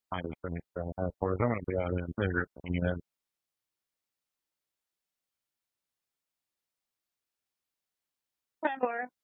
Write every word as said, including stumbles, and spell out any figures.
I just finished uh, of course, I'm going to be out of the bigger thing, you know. Hi, Laura.